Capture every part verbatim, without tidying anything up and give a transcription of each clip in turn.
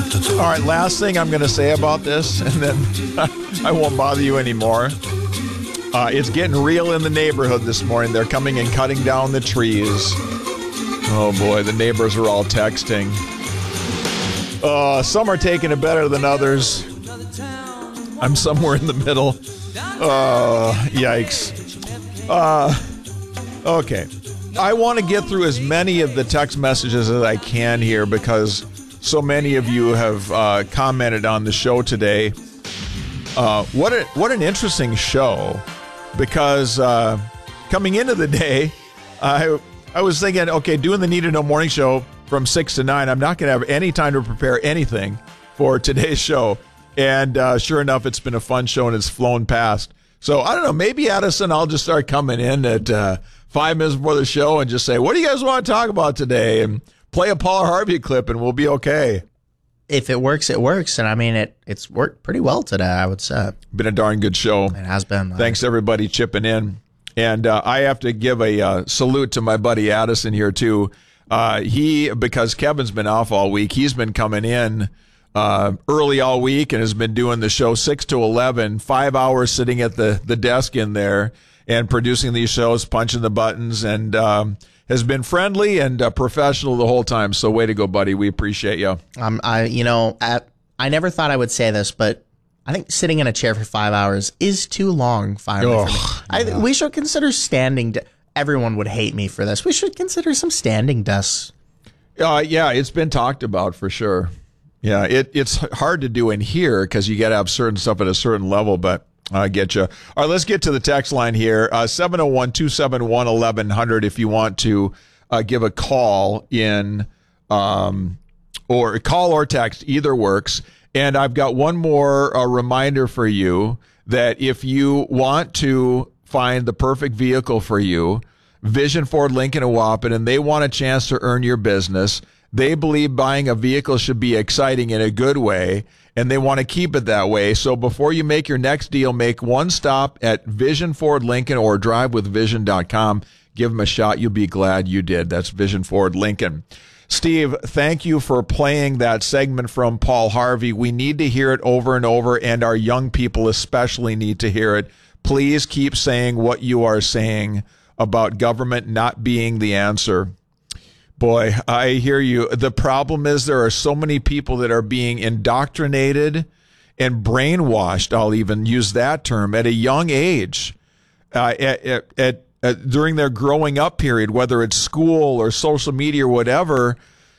All right, last thing I'm going to say about this, and then I won't bother you anymore. Uh, it's getting real in the neighborhood this morning. They're coming and cutting down the trees. Oh, boy, the neighbors are all texting. Uh, some are taking it better than others. I'm somewhere in the middle. Uh, yikes. Uh, okay. I want to get through as many of the text messages as I can here because so many of you have uh, commented on the show today. Uh, what a, what an interesting show, because uh, coming into the day, I I was thinking, okay, doing the Need to Know morning show from six to nine, I'm not going to have any time to prepare anything for today's show. And uh, sure enough, it's been a fun show and it's flown past. So I don't know, maybe Addison, I'll just start coming in at uh, five minutes before the show and just say, what do you guys want to talk about today? And play a Paul Harvey clip and we'll be okay. If it works, it works. And I mean, it it's worked pretty well today, I would say. Been a darn good show. It has been. Thanks everybody chipping in. And uh, I have to give a uh, salute to my buddy Addison here too. Uh, he, because Kevin's been off all week, he's been coming in uh, early all week and has been doing the show six to eleven, five hours sitting at the, the desk in there and producing these shows, punching the buttons, and um, has been friendly and uh, professional the whole time. So way to go, buddy. We appreciate you. Um, I, you know, I, I never thought I would say this, but I think sitting in a chair for five hours is too long. Finally, oh, for me. I, yeah. We should consider standing. De- Everyone would hate me for this. We should consider some standing desks. Uh, yeah, it's been talked about for sure. Yeah, it, it's hard to do in here because you got to have certain stuff at a certain level, but I get you. All right, let's get to the text line here. Uh, seven oh one, two seven one, eleven hundred if you want to uh, give a call in, um, or call or text, either works. And I've got one more uh, reminder for you that if you want to find the perfect vehicle for you, Vision Ford Lincoln in Waupun, and they want a chance to earn your business. They believe buying a vehicle should be exciting in a good way, and they want to keep it that way. So before you make your next deal, make one stop at Vision Ford Lincoln or drive with vision dot com. Give them a shot. You'll be glad you did. That's Vision Ford Lincoln. Steve, thank you for playing that segment from Paul Harvey. We need to hear it over and over, and our young people especially need to hear it. Please keep saying what you are saying about government not being the answer. Boy, I hear you. The problem is there are so many people that are being indoctrinated and brainwashed, I'll even use that term, at a young age, uh, at, at, at, at during their growing up period, whether it's school or social media or whatever.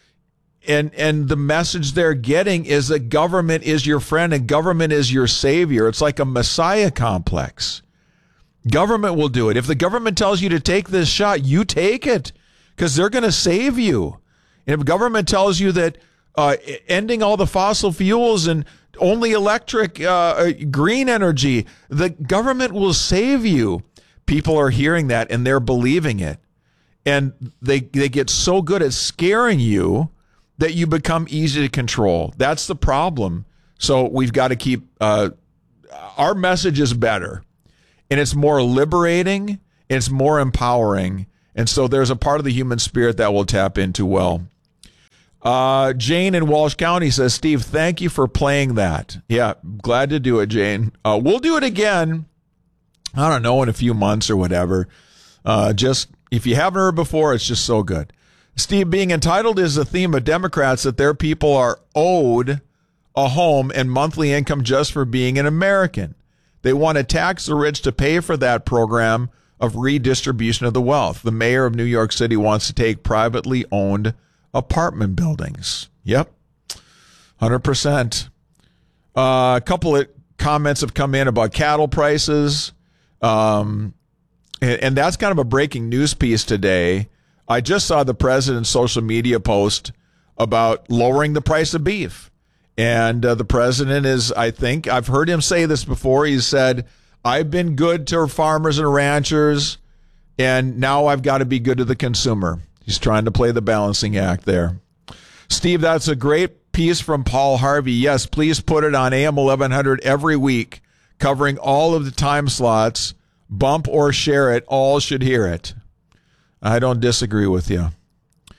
And and the message they're getting is that government is your friend and government is your savior. It's like a messiah complex. Government will do it. If the government tells you to take this shot, you take it because they're going to save you. And if government tells you that uh, ending all the fossil fuels and only electric uh, green energy, the government will save you. People are hearing that and they're believing it. And they they get so good at scaring you that you become easy to control. That's the problem. So we've got to keep, uh, our message is better. And it's more liberating, and it's more empowering. And so there's a part of the human spirit that we'll tap into well. Uh, Jane in Walsh County says, Steve, thank you for playing that. Yeah, glad to do it, Jane. Uh, we'll do it again, I don't know, in a few months or whatever. Uh, just, if you haven't heard before, it's just so good. Steve, being entitled is the theme of Democrats that their people are owed a home and monthly income just for being an American. They want to tax the rich to pay for that program of redistribution of the wealth. The mayor of New York City wants to take privately owned apartment buildings. Yep, one hundred percent. Uh, a couple of comments have come in about cattle prices. Um, and, and that's kind of a breaking news piece today. I just saw the president's social media post about lowering the price of beef. And uh, the president is, I think, I've heard him say this before. He said, I've been good to farmers and ranchers, and now I've got to be good to the consumer. He's trying to play the balancing act there. Steve, that's a great piece from Paul Harvey. Yes, please put it on A M eleven hundred every week, covering all of the time slots. Bump or share it. All should hear it. I don't disagree with you.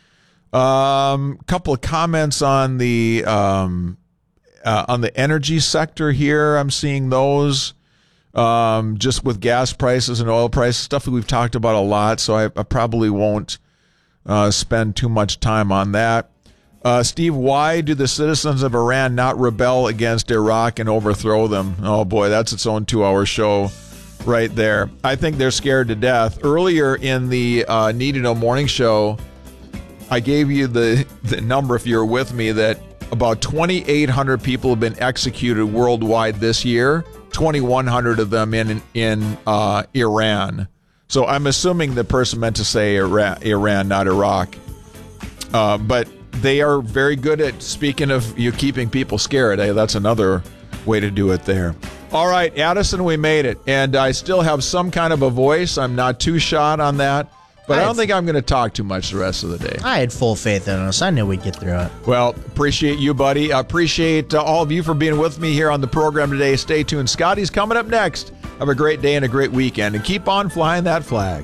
Um, couple of comments on the um, uh, on the energy sector here. I'm seeing those um, just with gas prices and oil prices, stuff that we've talked about a lot. So I, I probably won't uh, spend too much time on that. Uh, Steve, why do the citizens of Iran not rebel against Iraq and overthrow them? Oh boy, that's its own two-hour show right there. I think they're scared to death. Earlier in the uh, Need to Know morning show, I gave you the, the number, if you're with me, that about twenty-eight hundred people have been executed worldwide this year, twenty-one hundred of them in in uh, Iran. So I'm assuming the person meant to say Iran, Iran not Iraq. Uh, but they are very good at, speaking of you keeping people scared, eh, that's another way to do it there. All right, Addison, we made it. And I still have some kind of a voice. I'm not too shot on that. But I, I don't think I'm going to talk too much the rest of the day. I had full faith in us. I knew we'd get through it. Well, appreciate you, buddy. I appreciate uh, all of you for being with me here on the program today. Stay tuned. Scotty's coming up next. Have a great day and a great weekend. And keep on flying that flag.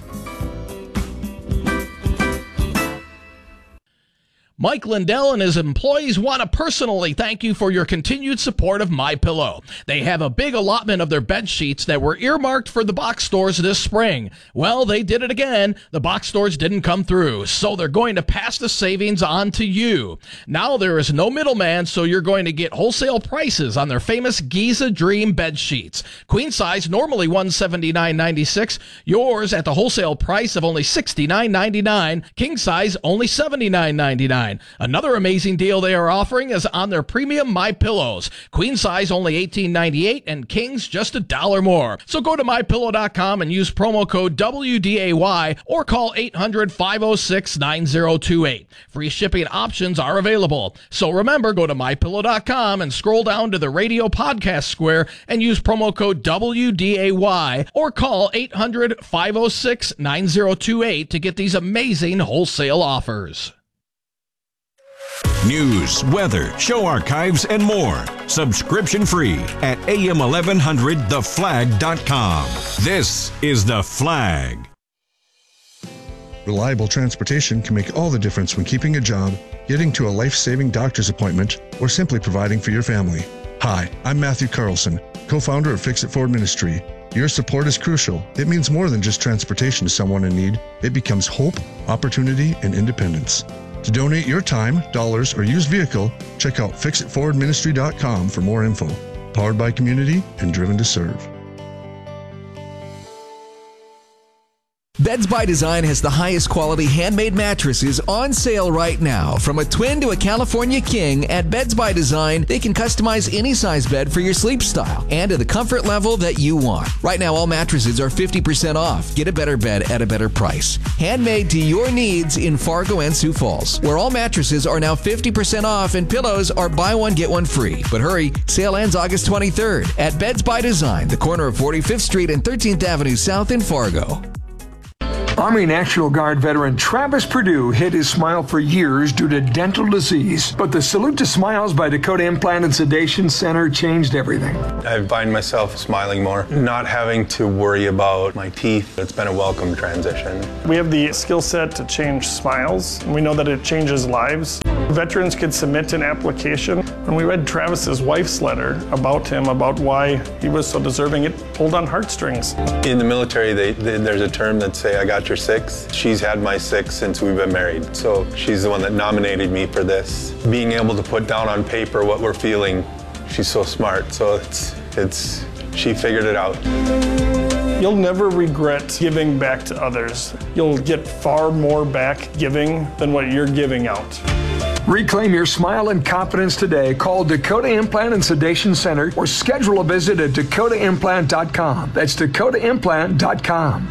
Mike Lindell and his employees want to personally thank you for your continued support of MyPillow. They have a big allotment of their bed sheets that were earmarked for the box stores this spring. Well, they did it again. The box stores didn't come through, so they're going to pass the savings on to you. Now there is no middleman, so you're going to get wholesale prices on their famous Giza Dream bed sheets. Queen size, normally one hundred seventy-nine ninety-six. Yours at the wholesale price of only sixty-nine ninety-nine. King size, only seventy-nine ninety-nine. Another amazing deal they are offering is on their premium My Pillows. Queen size only eighteen ninety-eight and kings just a dollar more. So go to my pillow dot com and use promo code W D A Y or call eight hundred five oh six nine oh two eight. Free shipping options are available. So remember, go to my pillow dot com and scroll down to the radio podcast square and use promo code W D A Y or call eight hundred five oh six nine oh two eight to get these amazing wholesale offers. News, weather, show archives, and more. Subscription free at A M eleven hundred the flag dot com. This is The Flag. Reliable transportation can make all the difference when keeping a job, getting to a life-saving doctor's appointment, or simply providing for your family. Hi, I'm Matthew Carlson, co-founder of Fix It Forward Ministry. Your support is crucial. It means more than just transportation to someone in need. It becomes hope, opportunity, and independence. To donate your time, dollars, or used vehicle, check out fix it forward ministry dot com for more info. Powered by community and driven to serve. Beds by Design has the highest quality handmade mattresses on sale right now. From a twin to a California king, at Beds by Design, they can customize any size bed for your sleep style and to the comfort level that you want. Right now, all mattresses are fifty percent off. Get a better bed at a better price. Handmade to your needs in Fargo and Sioux Falls, where all mattresses are now fifty percent off and pillows are buy one, get one free. But hurry, sale ends August twenty-third at Beds by Design, the corner of forty-fifth Street and thirteenth Avenue South in Fargo. Army National Guard veteran Travis Perdue hid his smile for years due to dental disease. But the Salute to Smiles by Dakota Implant and Sedation Center changed everything. I find myself smiling more, not having to worry about my teeth. It's been a welcome transition. We have the skill set to change smiles, and we know that it changes lives. Veterans could submit an application. When we read Travis's wife's letter about him, about why he was so deserving, it pulled on heartstrings. In the military, they, they, there's a term that say, I got your six. She's had my six since we've been married. So she's the one that nominated me for this. Being able to put down on paper what we're feeling, she's so smart. So it's, it's, she figured it out. You'll never regret giving back to others. You'll get far more back giving than what you're giving out. Reclaim your smile and confidence today. Call Dakota Implant and Sedation Center or schedule a visit at dakota implant dot com. That's dakota implant dot com.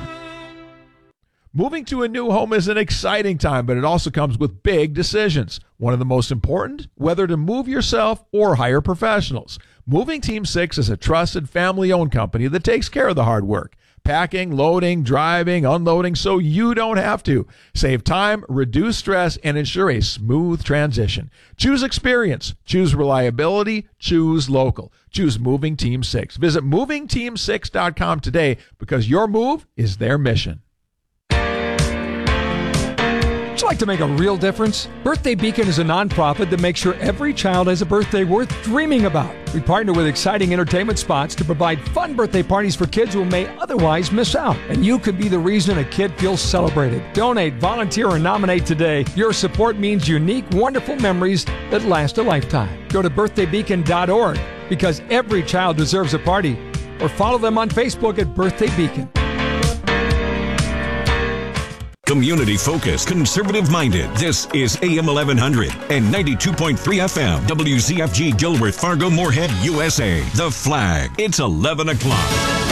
Moving to a new home is an exciting time, but it also comes with big decisions. One of the most important, whether to move yourself or hire professionals. Moving Team six is a trusted family-owned company that takes care of the hard work. Packing, loading, driving, unloading, so you don't have to. Save time, reduce stress, and ensure a smooth transition. Choose experience. Choose reliability. Choose local. Choose Moving Team six. Visit moving team six dot com today because your move is their mission. Would you like to make a real difference? Birthday Beacon is a nonprofit that makes sure every child has a birthday worth dreaming about. We partner with exciting entertainment spots to provide fun birthday parties for kids who may otherwise miss out. And you could be the reason a kid feels celebrated. Donate, volunteer, or nominate today. Your support means unique, wonderful memories that last a lifetime. Go to birthday beacon dot org because every child deserves a party. Or follow them on Facebook at Birthday Beacon. Community focused, conservative minded. This is A M eleven hundred and ninety-two point three F M. W Z F G Gilbert, Fargo, Moorhead, U S A. The Flag. It's eleven o'clock.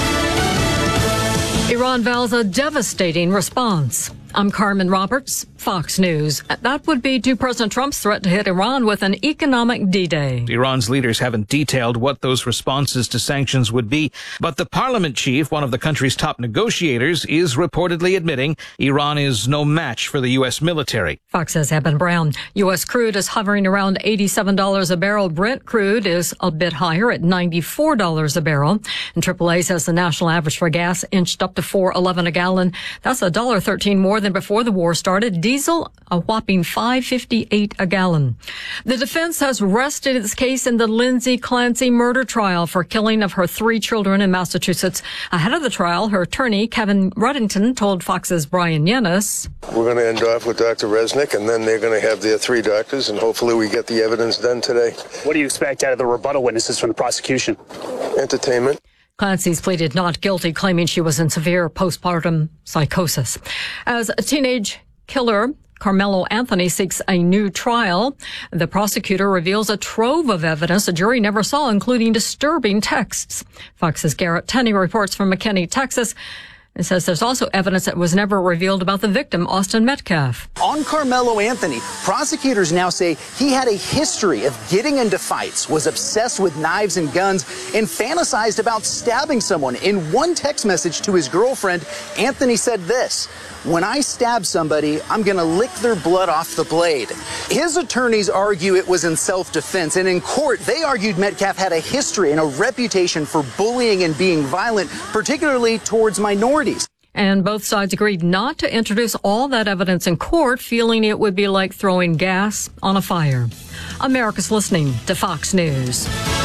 Iran vows a devastating response. I'm Carmen Roberts, Fox News. That would be to President Trump's threat to hit Iran with an economic D-Day. Iran's leaders haven't detailed what those responses to sanctions would be, but the parliament chief, one of the country's top negotiators, is reportedly admitting Iran is no match for the U S military. Fox's Eben Brown. U S crude is hovering around eighty-seven dollars a barrel. Brent crude is a bit higher at ninety-four dollars a barrel. And triple A says the national average for gas inched up to four eleven a gallon. That's one dollar thirteen more than before the war started. Diesel, a whopping five fifty-eight a gallon. The defense has rested its case in the Lindsay Clancy murder trial for killing of her three children in Massachusetts. Ahead of the trial, her attorney, Kevin Ruddington, told Fox's Brian Yennis, "We're going to end off with Doctor Resnick, and then they're going to have their three doctors, and hopefully we get the evidence done today." What do you expect out of the rebuttal witnesses from the prosecution? Entertainment. Clancy's pleaded not guilty, claiming she was in severe postpartum psychosis. As a teenage killer, Carmelo Anthony seeks a new trial. The prosecutor reveals a trove of evidence the jury never saw, including disturbing texts. Fox's Garrett Tenney reports from McKinney, Texas. It says there's also evidence that was never revealed about the victim, Austin Metcalf. On Carmelo Anthony, prosecutors now say he had a history of getting into fights, was obsessed with knives and guns, and fantasized about stabbing someone. In one text message to his girlfriend, Anthony said this: "When I stab somebody, I'm going to lick their blood off the blade." His attorneys argue it was in self-defense, and in court, they argued Metcalf had a history and a reputation for bullying and being violent, particularly towards minorities. And both sides agreed not to introduce all that evidence in court, feeling it would be like throwing gas on a fire. America's listening to Fox News.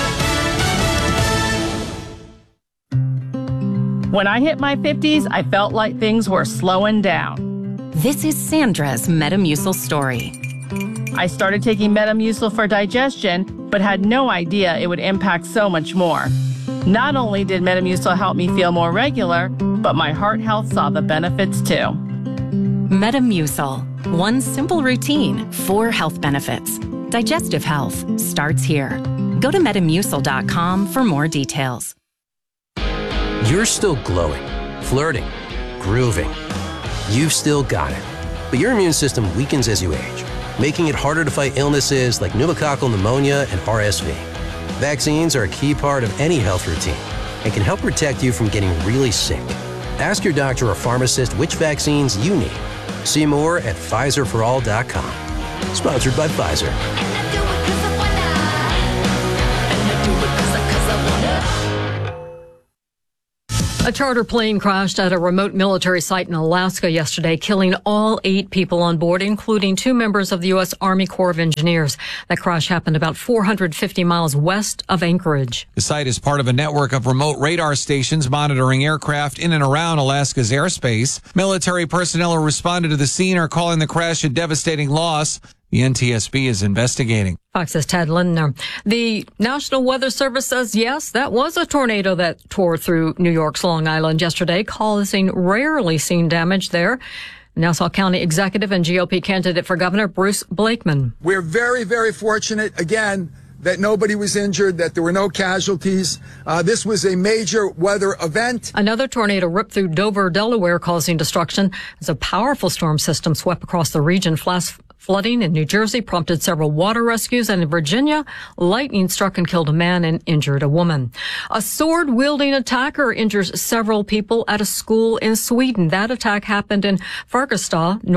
When I hit my fifties, I felt like things were slowing down. This is Sandra's Metamucil story. I started taking Metamucil for digestion, but had no idea it would impact so much more. Not only did Metamucil help me feel more regular, but my heart health saw the benefits too. Metamucil. One simple routine, four health benefits. Digestive health starts here. Go to metamucil dot com for more details. You're still glowing, flirting, grooving. You've still got it. But your immune system weakens as you age, making it harder to fight illnesses like pneumococcal pneumonia and R S V. Vaccines are a key part of any health routine and can help protect you from getting really sick. Ask your doctor or pharmacist which vaccines you need. See more at Pfizer for all dot com. Sponsored by Pfizer. A charter plane crashed at a remote military site in Alaska yesterday, killing all eight people on board, including two members of the U S Army Corps of Engineers. That crash happened about four hundred fifty miles west of Anchorage. The site is part of a network of remote radar stations monitoring aircraft in and around Alaska's airspace. Military personnel who responded to the scene are calling the crash a devastating loss. The N T S B is investigating. Fox's Ted Lindner. The National Weather Service says, yes, that was a tornado that tore through New York's Long Island yesterday, causing rarely seen damage there. Nassau County Executive and G O P candidate for governor Bruce Blakeman. We're very, very fortunate, again, that nobody was injured, that there were no casualties. Uh, this was a major weather event. Another tornado ripped through Dover, Delaware, causing destruction as a powerful storm system swept across the region. Flash flooding in New Jersey prompted several water rescues, and in Virginia, lightning struck and killed a man and injured a woman. A sword-wielding attacker injures several people at a school in Sweden. That attack happened in Fagersta, north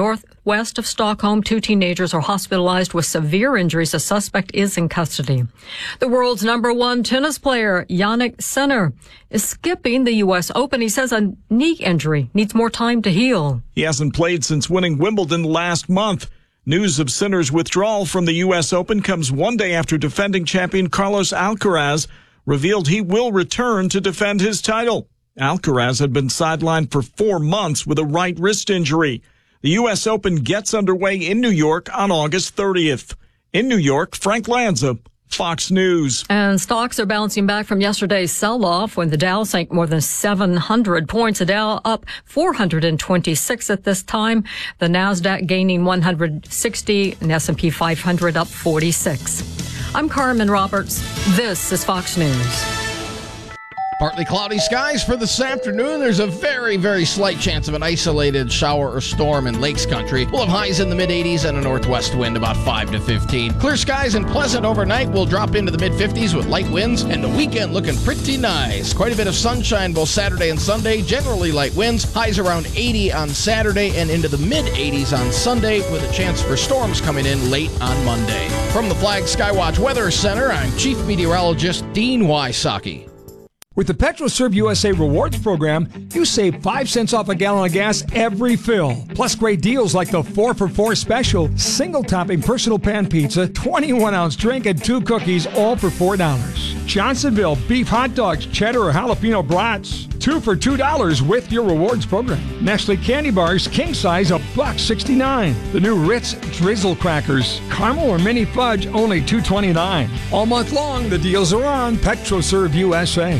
west of Stockholm. Two teenagers are hospitalized with severe injuries. A suspect is in custody. The world's number one tennis player, Jannik Sinner, is skipping the U S Open. He says a knee injury needs more time to heal. He hasn't played since winning Wimbledon last month. News of Sinner's withdrawal from the U S Open comes one day after defending champion Carlos Alcaraz revealed he will return to defend his title. Alcaraz had been sidelined for four months with a right wrist injury. The U S Open gets underway in New York on August thirtieth. In New York, Frank Lanza, Fox News. And stocks are bouncing back from yesterday's sell-off when the Dow sank more than seven hundred points. The Dow up four hundred twenty-six at this time. The Nasdaq gaining one hundred sixty and S and P five hundred up forty-six. I'm Carmen Roberts. This is Fox News. Partly cloudy skies for this afternoon. There's a very, very slight chance of an isolated shower or storm in Lakes Country. We'll have highs in the mid-eighties and a northwest wind about five to fifteen. Clear skies and pleasant overnight. We'll drop into the mid-fifties with light winds, and the weekend looking pretty nice. Quite a bit of sunshine both Saturday and Sunday. Generally light winds. Highs around eighty on Saturday and into the mid-eighties on Sunday, with a chance for storms coming in late on Monday. From the Flag Skywatch Weather Center, I'm Chief Meteorologist Dean Wysocki. With the PetroServe U S A Rewards program, you save five cents off a gallon of gas every fill. Plus great deals like the four for four special, single-topping personal pan pizza, twenty-one ounce drink, and two cookies, all for four dollars. Johnsonville beef hot dogs, cheddar or jalapeno brats, two for two dollars with your rewards program. Nestle candy bars, king size, a buck sixty-nine. The new Ritz Drizzle crackers, caramel or mini fudge, only two twenty-nine. All month long, the deals are on PetroServe U S A.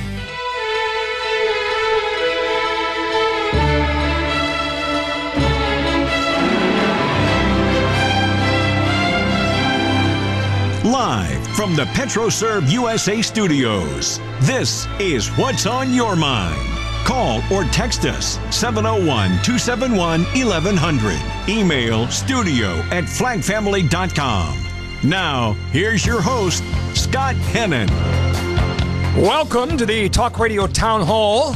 Live from the PetroServe U S A studios, this is What's on Your Mind. Call or text us seven oh one, two seven one, eleven hundred. Email studio at flag family dot com. Now, here's your host, Scott Hennon. Welcome to the Talk Radio Town Hall.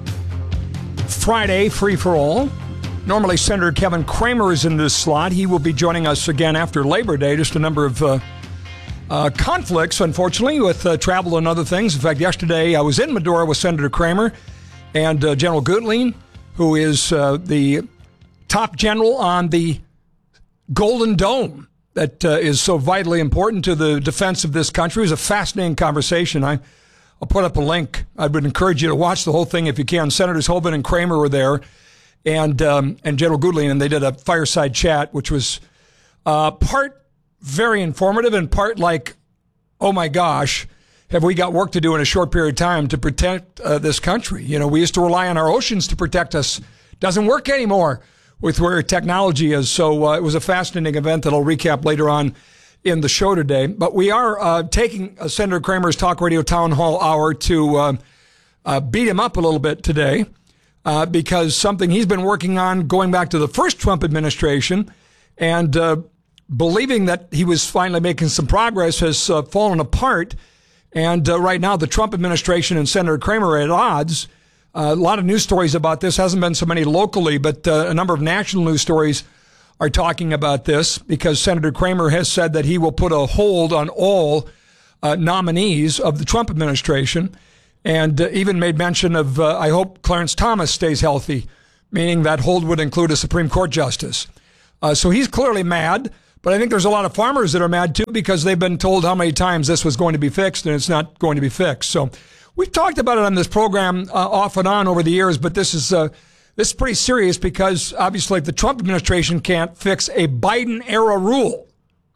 Friday, free for all. Normally, Senator Kevin Cramer is in this slot. He will be joining us again after Labor Day. Just a number of uh, uh, conflicts, unfortunately, with uh, travel and other things. In fact, yesterday I was in Medora with Senator Cramer and uh, General Gutlein, who is uh, the top general on the Golden Dome that uh, is so vitally important to the defense of this country. It was a fascinating conversation. I, I'll put up a link. I would encourage you to watch the whole thing if you can. Senators Hoeven and Cramer were there, and um, and General Gutlein, and they did a fireside chat, which was uh, part very informative and part like, oh my gosh, have we got work to do in a short period of time to protect uh, this country? You know, we used to rely on our oceans to protect us. Doesn't work anymore with where technology is. So uh, it was a fascinating event that I'll recap later on in the show today. But we are uh, taking uh, Senator Cramer's Talk Radio Town Hall Hour to uh, uh, beat him up a little bit today uh, because something he's been working on going back to the first Trump administration and uh, believing that he was finally making some progress has uh, fallen apart. And uh, right now, the Trump administration and Senator Cramer are at odds. Uh, a lot of news stories about this. Hasn't been so many locally, but uh, a number of national news stories are talking about this because Senator Cramer has said that he will put a hold on all uh, nominees of the Trump administration, and uh, even made mention of, uh, I hope Clarence Thomas stays healthy, meaning that hold would include a Supreme Court justice. Uh, so he's clearly mad. But I think there's a lot of farmers that are mad, too, because they've been told how many times this was going to be fixed, and it's not going to be fixed. So we've talked about it on this program uh, off and on over the years, but this is uh, this is pretty serious because, obviously, the Trump administration can't fix a Biden-era rule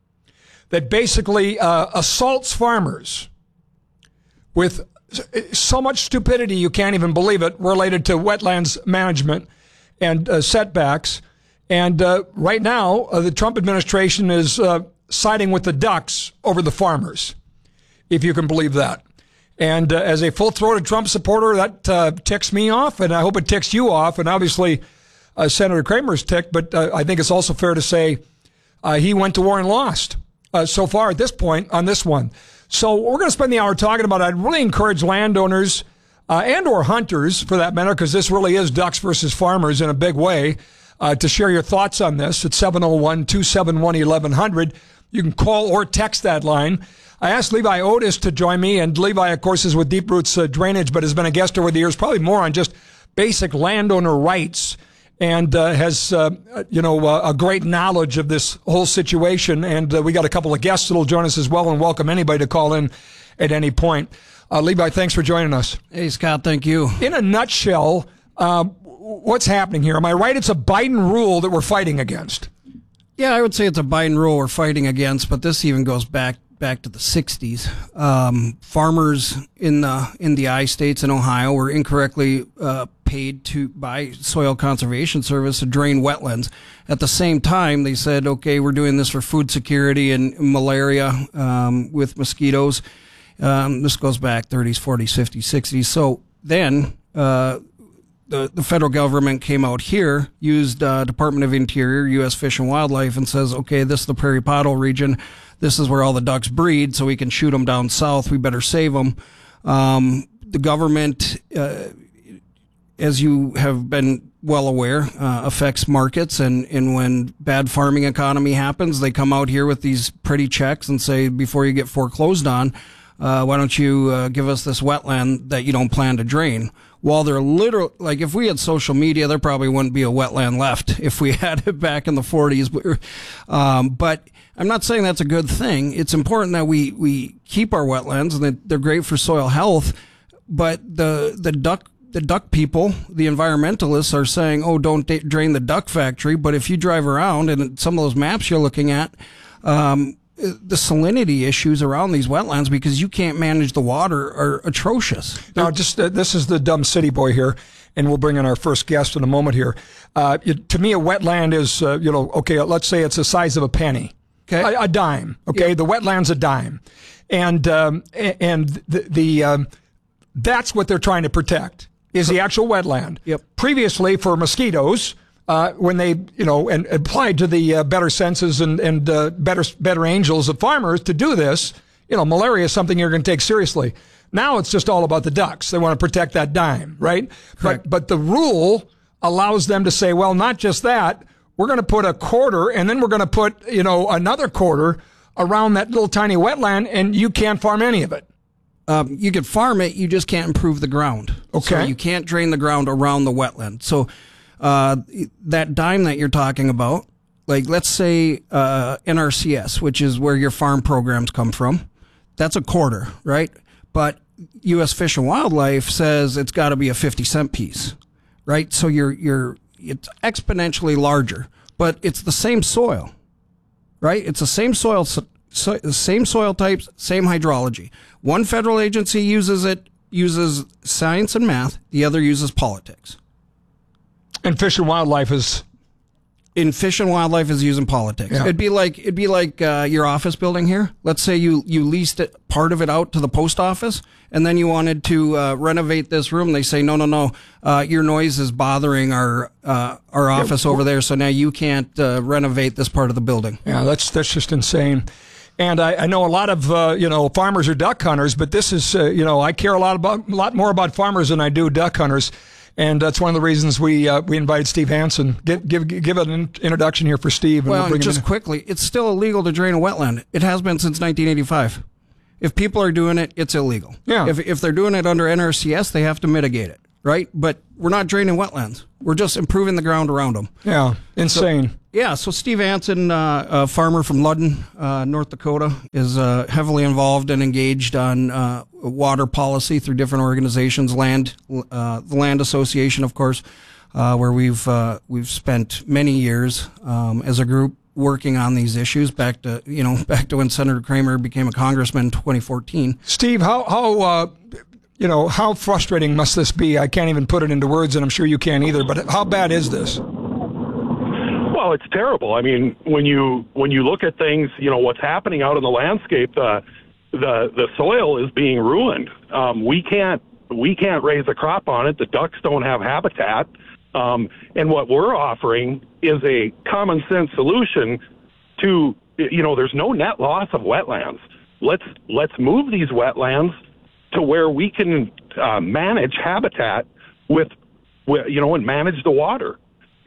that basically uh, assaults farmers with so much stupidity you can't even believe it related to wetlands management and uh, setbacks. And uh, right now, uh, the Trump administration is uh, siding with the ducks over the farmers, if you can believe that. And uh, as a full-throated Trump supporter, that uh, ticks me off, and I hope it ticks you off. And obviously, uh, Senator Cramer's ticked, but uh, I think it's also fair to say uh, he went to war and lost uh, so far at this point on this one. So we're going to spend the hour talking about it. I'd really encourage landowners uh, and or hunters, for that matter, because this really is ducks versus farmers in a big way. uh, to share your thoughts on this at seven oh one, two seven one, eleven hundred. You can call or text that line. I asked Levi Otis to join me, and Levi, of course, is with Deep Roots uh, Drainage, but has been a guest over the years, probably more on just basic landowner rights, and uh, has, uh, you know, uh, a great knowledge of this whole situation. And uh, we got a couple of guests that will join us as well, and welcome anybody to call in at any point. Uh, Levi, thanks for joining us. Hey, Scott, thank you. In a nutshell, uh, what's happening here? Am I right? It's a Biden rule that we're fighting against. Yeah, I would say it's a Biden rule we're fighting against, but this even goes back back to the sixties. Um, farmers in the in the I states in Ohio were incorrectly uh, paid to by Soil Conservation Service to drain wetlands. At the same time, they said, okay, we're doing this for food security and malaria um, with mosquitoes. Um, this goes back thirties, forties, fifties, sixties. So then uh, the the federal government came out here, used uh, Department of Interior, U S Fish and Wildlife, and says, okay, this is the Prairie Pothole region. This is where all the ducks breed, so we can shoot them down south. We better save them. Um, the government, uh, as you have been well aware, uh, affects markets, and, and when bad farming economy happens, they come out here with these pretty checks and say, before you get foreclosed on, uh, why don't you uh, give us this wetland that you don't plan to drain? While they're literal, like if we had social media, there probably wouldn't be a wetland left if we had it back in the forties. Um, but I'm not saying that's a good thing. It's important that we, we keep our wetlands, and that they're great for soil health. But the the duck the duck people, the environmentalists, are saying, oh, don't da- drain the duck factory. But if you drive around and some of those maps you're looking at, um, the salinity issues around these wetlands, because you can't manage the water, are atrocious. Now, just uh, this is the dumb city boy here, and we'll bring in our first guest in a moment here. Uh, it, to me, a wetland is, uh, you know, okay, let's say it's the size of a penny, okay, a, a dime. Okay, yep. The wetland's a dime, and um, and the, the um, that's what they're trying to protect is the actual wetland. Yep. Previously, for mosquitoes. Uh, when they, you know, and applied to the uh, better senses and, and uh, better better angels of farmers to do this, you know, malaria is something you're going to take seriously. Now it's just all about the ducks. They want to protect that dime, right? Correct. But but the rule allows them to say, well, not just that, we're going to put a quarter, and then we're going to put, you know, another quarter around that little tiny wetland, and you can't farm any of it. Um, you can farm it, you just can't improve the ground. Okay. So you can't drain the ground around the wetland. So Uh, that dime that you're talking about, like let's say uh, N R C S, which is where your farm programs come from, that's a quarter, right? But U S Fish and Wildlife says it's got to be a fifty cent piece, right? So you're you're it's exponentially larger, but it's the same soil, right? It's the same soil, so, same soil types, same hydrology. One federal agency uses it, uses science and math. The other uses politics. And Fish and Wildlife is in Fish and Wildlife is using politics. Yeah. It'd be like it'd be like uh, your office building here. Let's say you you leased it, part of it out to the post office, and then you wanted to uh, renovate this room. They say no, no, no. Uh, your noise is bothering our uh, our office yeah. over there, so now you can't uh, renovate this part of the building. Yeah, that's that's just insane. And I, I know a lot of uh, you know farmers are duck hunters, but this is uh, you know I care a lot about a lot more about farmers than I do duck hunters. And that's one of the reasons we uh, we invited Steve Hansen. Give give give an introduction here for Steve. And well, we'll bring just him in. quickly, it's still illegal to drain a wetland. It has been since nineteen eighty-five. If people are doing it, it's illegal. Yeah. If if they're doing it under N R C S, they have to mitigate it, right? But we're not draining wetlands. We're just improving the ground around them. Yeah, insane. So, yeah, so Steve Hansen, uh, a farmer from Ludden, uh, North Dakota, is uh, heavily involved and engaged on uh, water policy through different organizations, land, uh, the Land Association, of course, uh, where we've uh, we've spent many years um, as a group working on these issues. Back to you know back to when Senator Kramer became a congressman in twenty fourteen. Steve, how how uh, you know how frustrating must this be? I can't even put it into words, and I'm sure you can't either. But how bad is this? Well, it's terrible. I mean, when you when you look at things, you know, what's happening out in the landscape, the the the soil is being ruined. Um, we can't we can't raise a crop on it. The ducks don't have habitat. Um, and what we're offering is a common sense solution to, you know, there's no net loss of wetlands. Let's let's move these wetlands to where we can uh, manage habitat with, with, you know, and manage the water.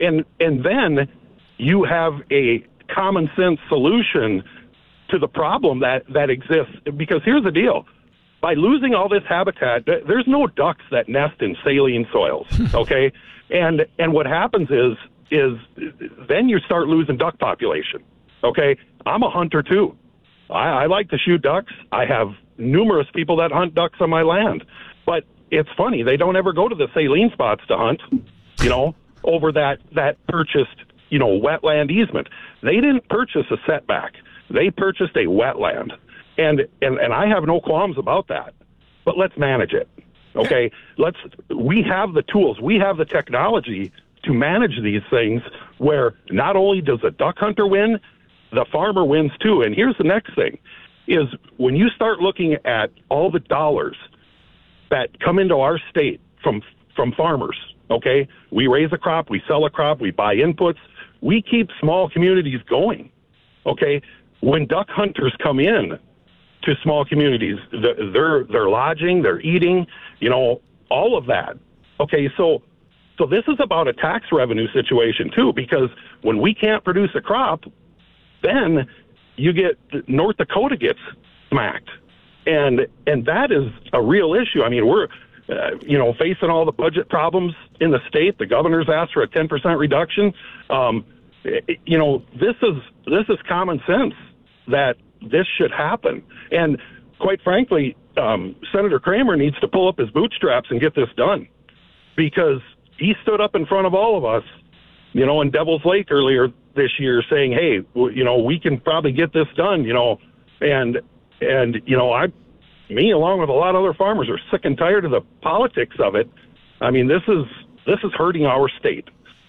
And and then you have a common sense solution to the problem that, that exists. Because here's the deal. By losing all this habitat, there's no ducks that nest in saline soils, okay? and and what happens is is then you start losing duck population, okay? I'm a hunter too. I, I like to shoot ducks. I have numerous people that hunt ducks on my land. But it's funny, they don't ever go to the saline spots to hunt, you know, over that, that purchased, you know, wetland easement. They didn't purchase a setback. They purchased a wetland. And, and, and I have no qualms about that. But let's manage it, okay? Let's. We have the tools. We have the technology to manage these things where not only does the duck hunter win, the farmer wins too. And here's the next thing, is when you start looking at all the dollars that come into our state from from farmers, okay? We raise a crop, we sell a crop, we buy inputs. We keep small communities going, okay? When duck hunters come in to small communities, they're they're lodging, they're eating, you know, all of that. Okay, so so this is about a tax revenue situation too, because when we can't produce a crop, then you get North Dakota gets smacked. And and that is a real issue. I mean, we're, uh, you know, facing all the budget problems in the state. The governor's asked for a ten percent reduction. Um, it, you know, this is this is common sense that this should happen. And quite frankly, um, Senator Kramer needs to pull up his bootstraps and get this done, because he stood up in front of all of us, you know, in Devil's Lake earlier this year saying, hey, you know, we can probably get this done, you know, and And, you know, I, me along with a lot of other farmers are sick and tired of the politics of it. I mean, this is this is hurting our state.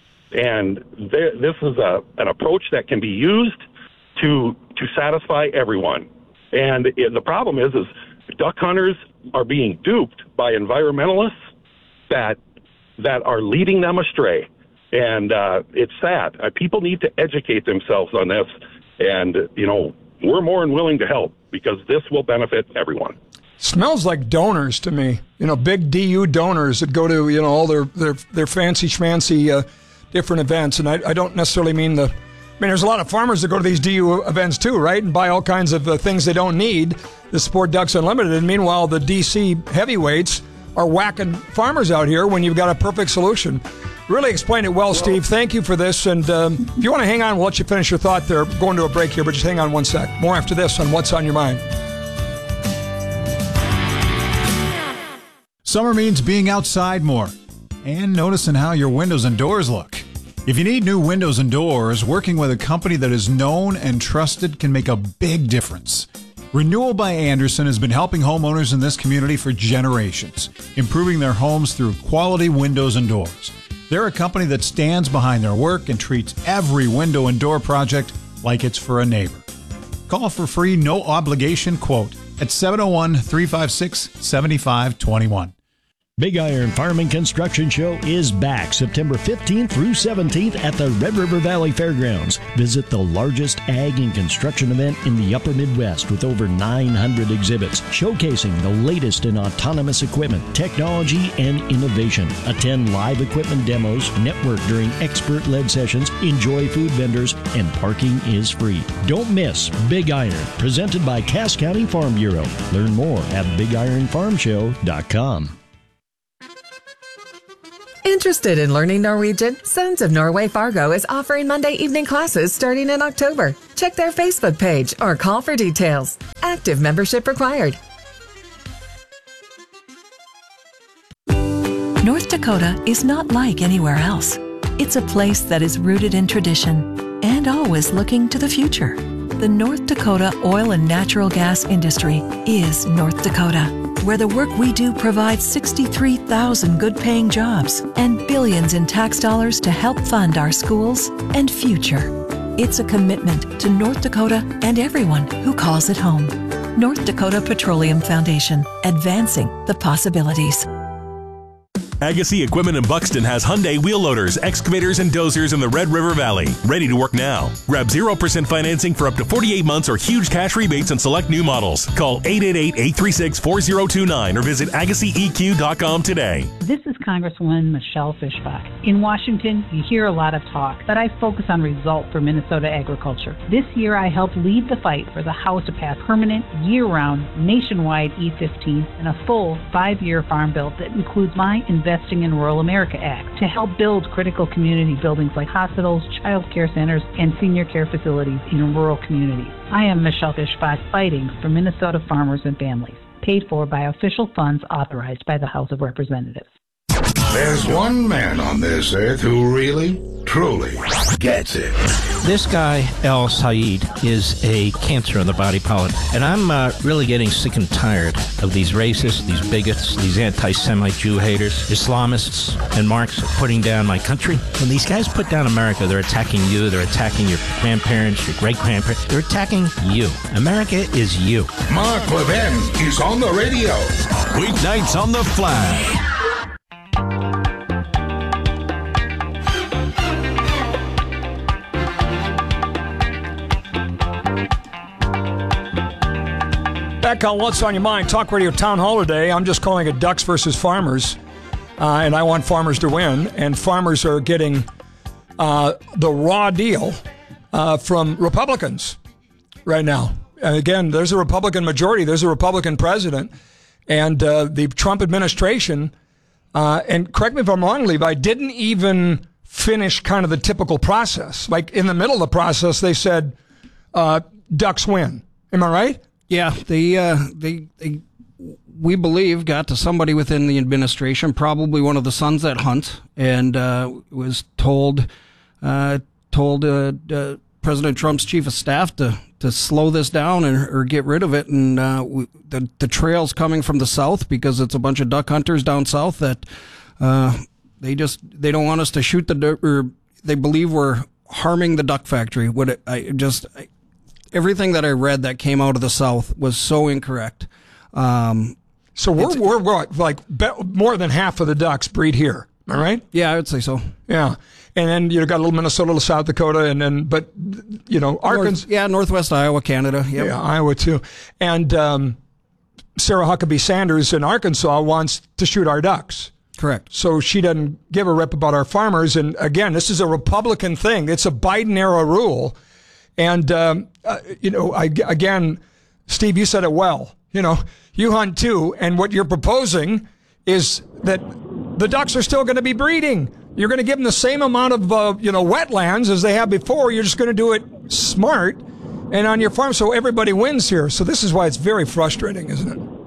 And th- this is a, an approach that can be used to to satisfy everyone. And it, the problem is, is duck hunters are being duped by environmentalists that that are leading them astray. And uh, it's sad. Uh, people need to educate themselves on this. And, you know, we're more than willing to help, because this will benefit everyone. Smells like donors to me. You know, big D U donors that go to, you know, all their their, their fancy schmancy uh, different events. And I, I don't necessarily mean the... I mean, there's a lot of farmers that go to these D U events too, right? And buy all kinds of uh, things they don't need to support Ducks Unlimited. And meanwhile, the D C heavyweights are whacking farmers out here when you've got a perfect solution. Really explained it well, Steve. Thank you for this. And um, if you want to hang on, we'll let you finish your thought there. We're going to a break here, but just hang on one sec. More after this on What's on Your Mind. Summer means being outside more and noticing how your windows and doors look. If you need new windows and doors, working with a company that is known and trusted can make a big difference. Renewal by Andersen has been helping homeowners in this community for generations, improving their homes through quality windows and doors. They're a company that stands behind their work and treats every window and door project like it's for a neighbor. Call for free, no obligation quote at seven oh one, three five six, seven five two one. Big Iron Farm and Construction Show is back September fifteenth through seventeenth at the Red River Valley Fairgrounds. Visit the largest ag and construction event in the upper Midwest with over nine hundred exhibits showcasing the latest in autonomous equipment, technology, and innovation. Attend live equipment demos, network during expert-led sessions, enjoy food vendors, and parking is free. Don't miss Big Iron, presented by Cass County Farm Bureau. Learn more at big iron farm show dot com. Interested in learning Norwegian? Sons of Norway Fargo is offering Monday evening classes starting in October. Check their Facebook page or call for details. Active membership required. North Dakota is not like anywhere else. It's a place that is rooted in tradition and always looking to the future. The North Dakota oil and natural gas industry is North Dakota, where the work we do provides sixty-three thousand good-paying jobs and billions in tax dollars to help fund our schools and future. It's a commitment to North Dakota and everyone who calls it home. North Dakota Petroleum Foundation, advancing the possibilities. Agassi Equipment in Buxton has Hyundai wheel loaders, excavators, and dozers in the Red River Valley. Ready to work now. Grab zero percent financing for up to forty-eight months or huge cash rebates on select new models. Call eight eight eight, eight three six, four zero two nine or visit agassi e q dot com today. This is Congresswoman Michelle Fischbach. In Washington, you hear a lot of talk, but I focus on results for Minnesota agriculture. This year, I helped lead the fight for the House to pass permanent, year-round, nationwide E fifteen and a full five-year farm bill that includes my Investing in Rural America Act to help build critical community buildings like hospitals, child care centers, and senior care facilities in rural communities. I am Michelle Fischbach, fighting for Minnesota farmers and families, paid for by official funds authorized by the House of Representatives. There's one man on this earth who really, truly gets it. This guy, El Sayed, is a cancer in the body politic. And I'm uh, really getting sick and tired of these racists, these bigots, these anti-Semite Jew haters, Islamists, and Marxists putting down my country. When these guys put down America, they're attacking you, they're attacking your grandparents, your great-grandparents. They're attacking you. America is you. Mark Levin is on the radio. Weeknights on the Flag. Back on What's on Your Mind, Talk Radio Town Hall today. I'm just calling it Ducks versus Farmers, uh, and I want farmers to win. And farmers are getting uh, the raw deal uh, from Republicans right now. And again, there's a Republican majority. There's a Republican president. And uh, the Trump administration, uh, and correct me if I'm wrong, Levi, didn't even finish kind of the typical process. Like in the middle of the process, they said, uh, Ducks win. Am I right? Yeah, they, uh, they, they, we believe, got to somebody within the administration, probably one of the sons that hunt, and uh, was told, uh, told uh, uh, President Trump's chief of staff to to slow this down or, or get rid of it. And uh, we, the the trail's coming from the south because it's a bunch of duck hunters down south that uh, they just they don't want us to shoot the duck, or they believe we're harming the duck factory. What it, I just. I, Everything that I read that came out of the South was so incorrect. Um, so we're, we're, we're like more than half of the ducks breed here. All right. Yeah, I would say so. Yeah. And then you've got a little Minnesota, a little South Dakota, and then, but, you know, Arkansas. North, yeah, Northwest Iowa, Canada. Yep. Yeah, Iowa too. And um, Sarah Huckabee Sanders in Arkansas wants to shoot our ducks. Correct. So she doesn't give a rip about our farmers. And again, this is a Republican thing. It's a Biden era rule. And, um, uh, you know, I, again, Steve, you said it well. You know, you hunt too, and what you're proposing is that the ducks are still going to be breeding. You're going to give them the same amount of, uh, you know, wetlands as they have before. You're just going to do it smart and on your farm so everybody wins here. So this is why it's very frustrating, isn't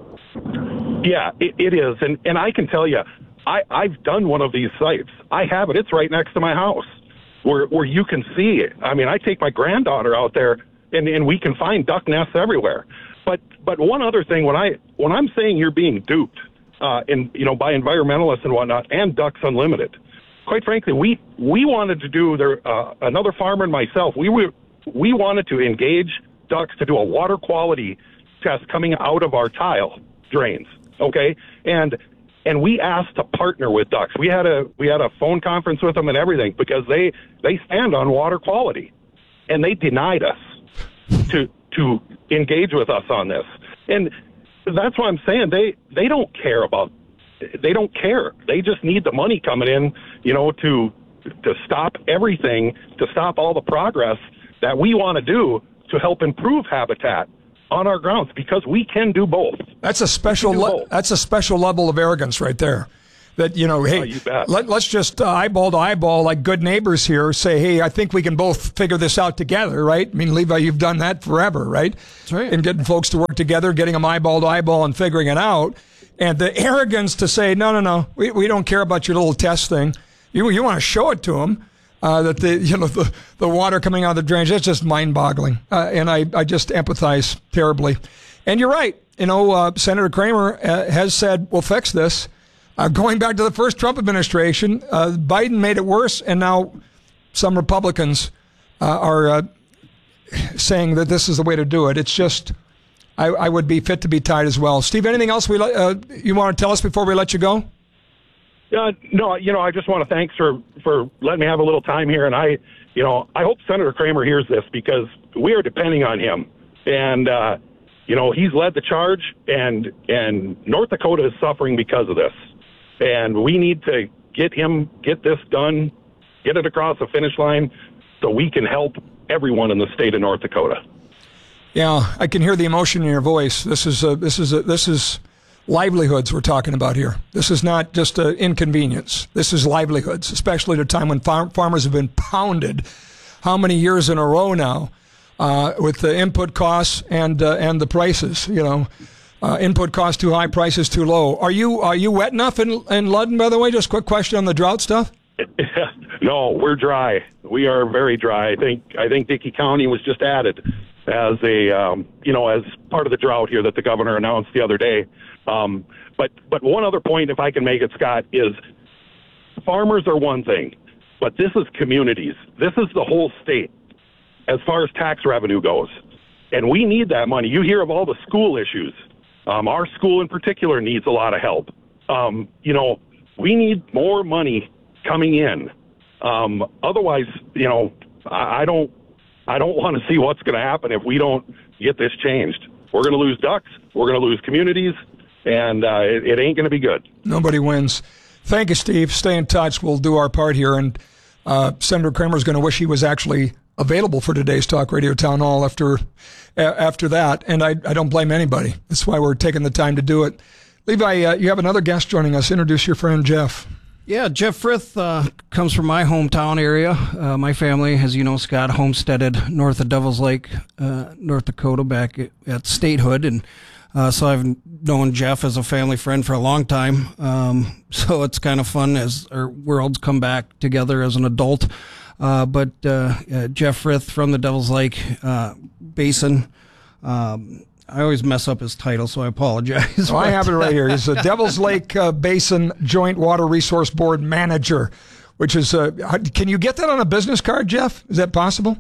it? Yeah, it, it is. And, and I can tell you, I, I've done one of these sites. I have it. It's right next to my house. Where, where you can see it. I mean, I take my granddaughter out there, and, and we can find duck nests everywhere. But but one other thing, when I when I'm saying you're being duped, uh, in you know by environmentalists and whatnot, and Ducks Unlimited, quite frankly, we we wanted to do there. Uh, another farmer and myself, we were we wanted to engage ducks to do a water quality test coming out of our tile drains. Okay, and. And we asked to partner with Ducks. We had a we had a phone conference with them and everything because they, they stand on water quality, and they denied us to to engage with us on this. And that's why I'm saying they, they don't care about they don't care. They just need the money coming in, you know, to to stop everything, to stop all the progress that we want to do to help improve habitat on our grounds, because we can do both. That's a special. Le- that's a special level of arrogance right there. That you know, hey, oh, you bet. Let, let's just uh, eyeball to eyeball, like good neighbors here, say, hey, I think we can both figure this out together, right? I mean, Levi, you've done that forever, right? That's right. And getting folks to work together, getting them eyeball to eyeball, and figuring it out. And the arrogance to say, no, no, no, we we don't care about your little test thing. You you want to show it to them. Uh, that the you know the, the water coming out of the drains, that's just mind-boggling, uh, and I, I just empathize terribly. And you're right, you know uh, Senator Kramer uh, has said we'll fix this. Uh, going back to the first Trump administration, uh, Biden made it worse, and now some Republicans uh, are uh, saying that this is the way to do it. It's just I, I would be fit to be tied as well. Steve, anything else we uh, you want to tell us before we let you go? Uh, no, you know, I just want to thanks for, for letting me have a little time here. And I, you know, I hope Senator Kramer hears this because we are depending on him. And, uh, you know, he's led the charge, and and North Dakota is suffering because of this. And we need to get him, get this done, get it across the finish line so we can help everyone in the state of North Dakota. Yeah, I can hear the emotion in your voice. This is a, this is a, this is livelihoods we're talking about here. This is not just an inconvenience. This is livelihoods, especially at a time when farm, farmers have been pounded how many years in a row now uh, with the input costs and uh, and the prices. You know, uh, input costs too high, prices too low. Are you are you wet enough in in Ludden? By the way, just a quick question on the drought stuff. No, we're dry. We are very dry. I think I think Dickey County was just added as a um, you know as part of the drought here that the governor announced the other day. Um, but but one other point, if I can make it, Scott, is farmers are one thing, but this is communities. This is the whole state as far as tax revenue goes. And we need that money. You hear of all the school issues. Um, our school in particular needs a lot of help. Um, you know, we need more money coming in. Um, otherwise, you know, I, I don't I don't want to see what's going to happen if we don't get this changed. We're going to lose ducks. We're going to lose communities. And uh, it, it ain't going to be good. Nobody wins. Thank you, Steve. Stay in touch. We'll do our part here. And uh, Senator Kramer is going to wish he was actually available for today's Talk Radio Town Hall after after that. And I, I don't blame anybody. That's why we're taking the time to do it. Levi, uh, you have another guest joining us. Introduce your friend, Jeff. Yeah, Jeff Frith uh, comes from my hometown area. Uh, my family, as you know, Scott, homesteaded north of Devil's Lake, uh, North Dakota, back at, at statehood. And Uh, so I've known Jeff as a family friend for a long time. Um, so it's kind of fun as our worlds come back together as an adult. Uh, but uh, uh, Jeff Frith from the Devil's Lake uh, Basin. Um, I always mess up his title, so I apologize. Oh, I have it right here. He's the Devil's Lake uh, Basin Joint Water Resource Board Manager, which is, uh, can you get that on a business card, Jeff? Is that possible?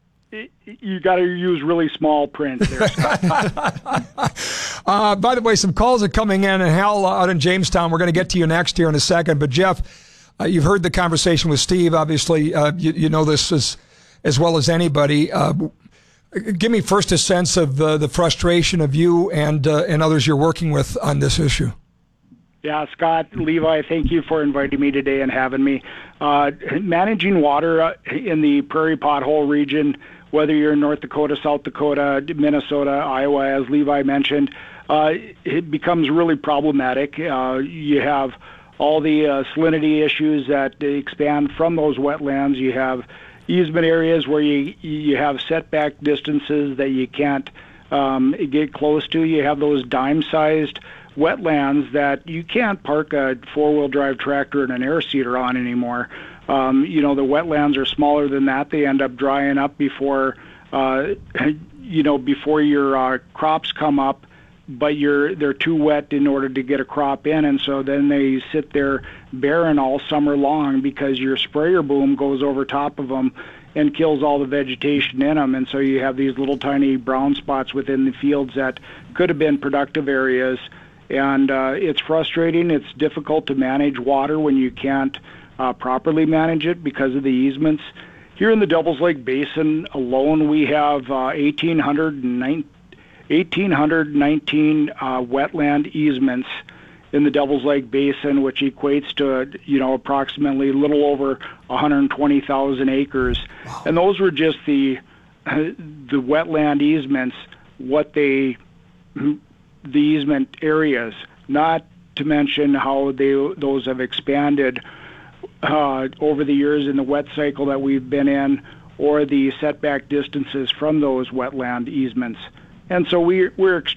You got to use really small print there, Scott. uh, by the way, some calls are coming in, and Hal uh, out in Jamestown. We're going to get to you next here in a second. But Jeff, uh, you've heard the conversation with Steve. Obviously, uh, you, you know this as as well as anybody. Uh, give me first a sense of uh, the frustration of you and uh, and others you're working with on this issue. Yeah, Scott, Levi, thank you for inviting me today and having me. Uh, managing water uh, in the Prairie Pothole region, whether you're in North Dakota, South Dakota, Minnesota, Iowa, as Levi mentioned, uh, it becomes really problematic. Uh, you have all the uh, salinity issues that expand from those wetlands. You have easement areas where you you have setback distances that you can't um, get close to. You have those dime-sized wetlands that you can't park a four-wheel drive tractor and an air seeder on anymore. Um, you know, the wetlands are smaller than that. They end up drying up before, uh, you know, before your uh, crops come up, but you're they're too wet in order to get a crop in, and so then they sit there barren all summer long because your sprayer boom goes over top of them and kills all the vegetation in them, and so you have these little tiny brown spots within the fields that could have been productive areas, and uh, it's frustrating. It's difficult to manage water when you can't Uh, properly manage it because of the easements. Here in the Devil's Lake Basin alone, we have uh, eighteen nineteen uh, wetland easements in the Devil's Lake Basin, which equates to, you know, approximately a little over one hundred twenty thousand acres. Wow. And those were just the uh, the wetland easements, what they, the easement areas, not to mention how they those have expanded Uh, over the years in the wet cycle that we've been in, or the setback distances from those wetland easements. And so we, we're extremely